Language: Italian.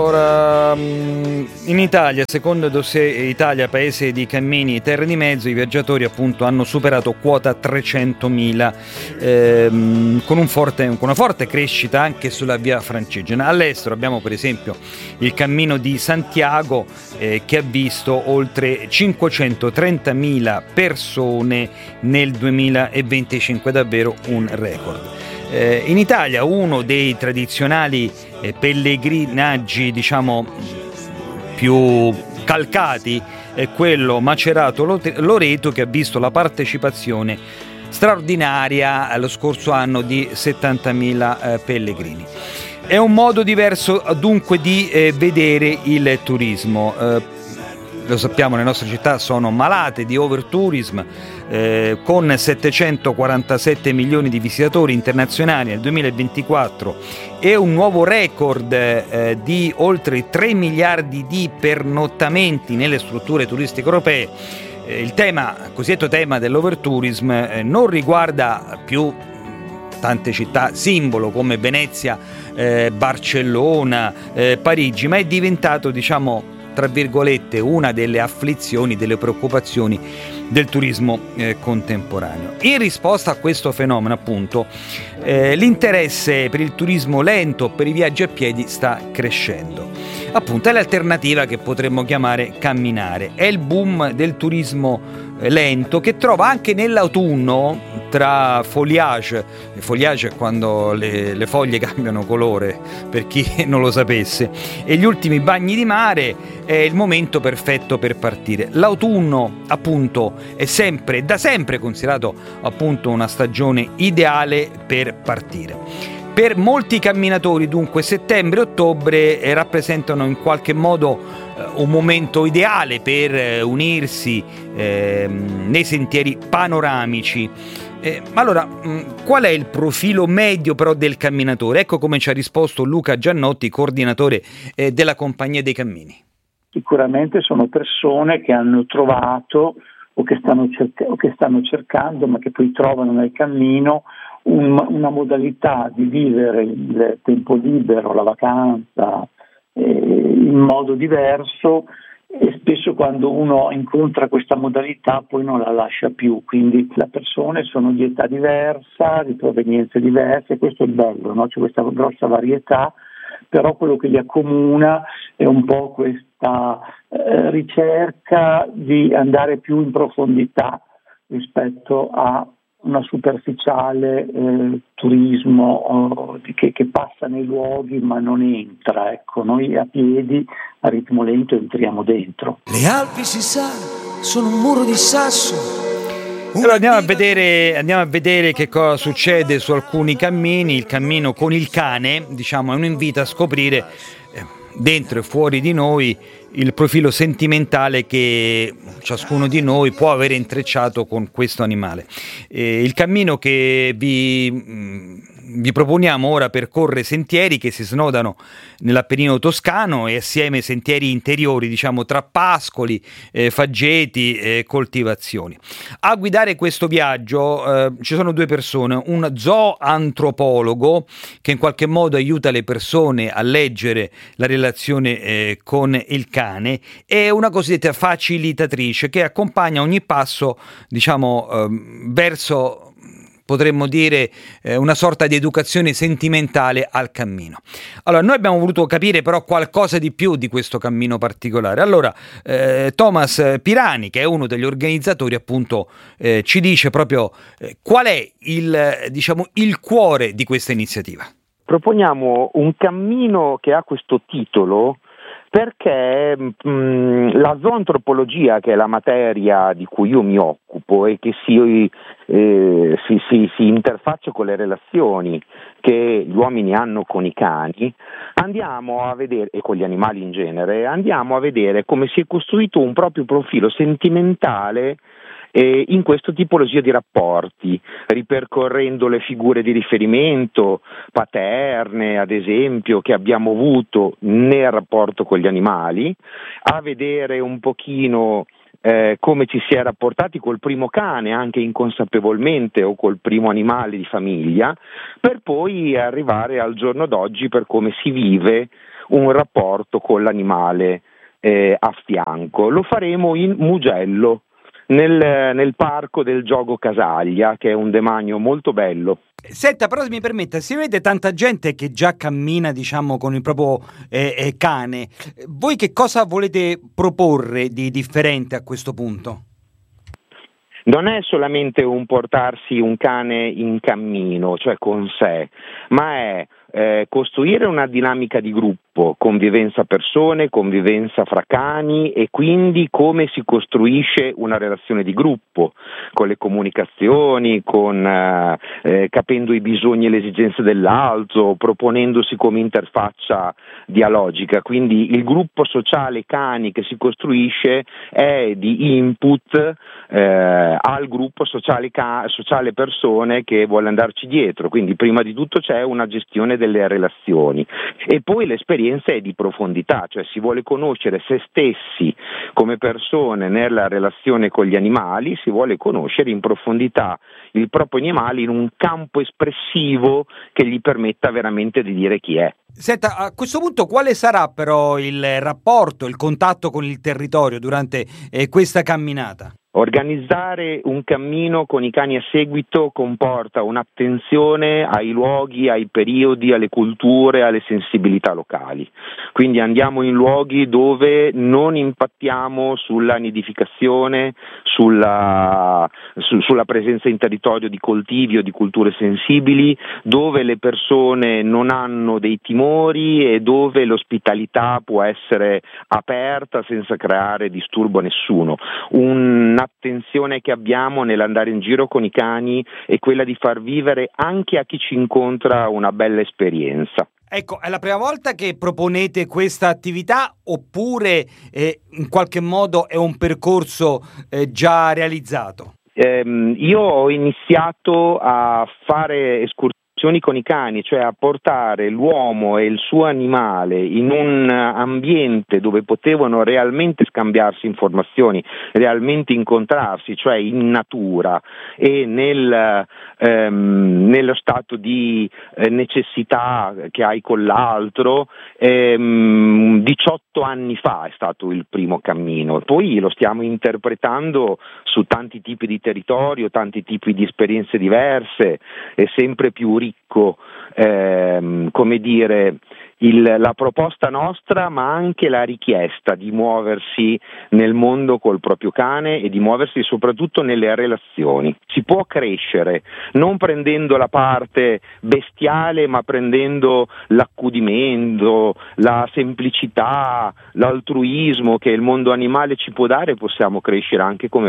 Ora, in Italia, secondo Dossier Italia, paese di cammini e terre di mezzo, i viaggiatori appunto hanno superato quota 300.000 con una forte crescita anche sulla via Francigena. All'estero abbiamo per esempio il cammino di Santiago che ha visto oltre 530.000 persone nel 2025, davvero un record. In Italia uno dei tradizionali pellegrinaggi, diciamo, più calcati è quello Macerato-Loreto, che ha visto la partecipazione straordinaria lo scorso anno di 70.000 pellegrini. È un modo diverso dunque di vedere il turismo. Lo sappiamo, le nostre città sono malate di overtourism, con 747 milioni di visitatori internazionali nel 2024 e un nuovo record di oltre 3 miliardi di pernottamenti nelle strutture turistiche europee. Il cosiddetto tema dell'overtourism non riguarda più tante città simbolo come Venezia, Barcellona, Parigi, ma è diventato, diciamo, tra virgolette, una delle afflizioni, delle preoccupazioni del turismo contemporaneo. In risposta a questo fenomeno, appunto, l'interesse per il turismo lento, per i viaggi a piedi, sta crescendo. Appunto, è l'alternativa che potremmo chiamare camminare. È il boom del turismo lento che trova anche nell'autunno, tra foliage è quando le foglie cambiano colore, per chi non lo sapesse, e gli ultimi bagni di mare, è il momento perfetto per partire. L'autunno, appunto, è da sempre considerato appunto una stagione ideale per partire. Per molti camminatori, dunque, settembre e ottobre rappresentano in qualche modo un momento ideale per unirsi nei sentieri panoramici. Allora, qual è il profilo medio però del camminatore? Ecco come ci ha risposto Luca Giannotti, coordinatore della Compagnia dei Cammini. Sicuramente sono persone che hanno trovato o che stanno cercando, ma che poi trovano nel cammino una modalità di vivere il tempo libero, la vacanza, in modo diverso, e spesso quando uno incontra questa modalità poi non la lascia più. Quindi le persone sono di età diversa, di provenienze diverse, questo è il bello, no? C'è questa grossa varietà, però quello che li accomuna è un po' questa ricerca di andare più in profondità rispetto a una superficiale turismo che passa nei luoghi ma non entra. Ecco, noi a piedi, a ritmo lento, entriamo dentro. Le Alpi, si sa, sono un muro di sasso. Allora andiamo a vedere che cosa succede su alcuni cammini. Il cammino con il cane, diciamo, è un invito a scoprire dentro e fuori di noi il profilo sentimentale che ciascuno di noi può avere intrecciato con questo animale. Il cammino che vi proponiamo ora percorre sentieri che si snodano nell'Appennino toscano e assieme sentieri interiori, diciamo, tra pascoli, faggeti e coltivazioni. A guidare questo viaggio ci sono due persone: un zooantropologo che in qualche modo aiuta le persone a leggere la relazione con il cane, e una cosiddetta facilitatrice che accompagna ogni passo, diciamo, verso, potremmo dire, una sorta di educazione sentimentale al cammino. Allora, noi abbiamo voluto capire però qualcosa di più di questo cammino particolare. Allora, Thomas Pirani, che è uno degli organizzatori, appunto, ci dice proprio qual è il cuore di questa iniziativa. Proponiamo un cammino che ha questo titolo perché la zooantropologia, che è la materia di cui io mi occupo e che si interfaccia con le relazioni che gli uomini hanno con i cani, andiamo a vedere, e con gli animali in genere, andiamo a vedere come si è costruito un proprio profilo sentimentale in questa tipologia di rapporti, ripercorrendo le figure di riferimento paterne, ad esempio, che abbiamo avuto nel rapporto con gli animali, a vedere un pochino come ci si è rapportati col primo cane, anche inconsapevolmente, o col primo animale di famiglia, per poi arrivare al giorno d'oggi per come si vive un rapporto con l'animale a fianco. Lo faremo in Mugello, nel parco del Giogo Casaglia, che è un demanio molto bello. Senta, però se mi permette, si vede tanta gente che già cammina, diciamo, con il proprio cane. Voi che cosa volete proporre di differente a questo punto? Non è solamente un portarsi un cane in cammino, cioè con sé, ma è costruire una dinamica di gruppo, convivenza persone, convivenza fra cani, e quindi come si costruisce una relazione di gruppo, con le comunicazioni, capendo i bisogni e le esigenze dell'altro, proponendosi come interfaccia dialogica. Quindi il gruppo sociale cani che si costruisce è di input al gruppo sociale persone che vuole andarci dietro. Quindi prima di tutto c'è una gestione delle relazioni, e poi l'esperienza è di profondità, cioè si vuole conoscere se stessi come persone nella relazione con gli animali, si vuole conoscere in profondità il proprio animale in un campo espressivo che gli permetta veramente di dire chi è. Senta, a questo punto quale sarà però il rapporto, il contatto con il territorio durante questa camminata? Organizzare un cammino con i cani a seguito comporta un'attenzione ai luoghi, ai periodi, alle culture, alle sensibilità locali. Quindi andiamo in luoghi dove non impattiamo sulla nidificazione, sulla presenza in territorio di coltivi o di culture sensibili, dove le persone non hanno dei timori e dove l'ospitalità può essere aperta senza creare disturbo a nessuno. Un'attenzione che abbiamo nell'andare in giro con i cani è quella di far vivere anche a chi ci incontra una bella esperienza. Ecco, è la prima volta che proponete questa attività oppure in qualche modo è un percorso già realizzato? Io ho iniziato a fare escursioni con i cani, cioè a portare l'uomo e il suo animale in un ambiente dove potevano realmente scambiarsi informazioni, realmente incontrarsi, cioè in natura e nello stato di necessità che hai con l'altro. 18 anni fa è stato il primo cammino, poi lo stiamo interpretando su tanti tipi di territorio, tanti tipi di esperienze diverse, è sempre più ricco, come dire, la proposta nostra, ma anche la richiesta di muoversi nel mondo col proprio cane e di muoversi soprattutto nelle relazioni. Si può crescere non prendendo la parte bestiale, ma prendendo l'accudimento, la semplicità, l'altruismo che il mondo animale ci può dare. Possiamo crescere anche come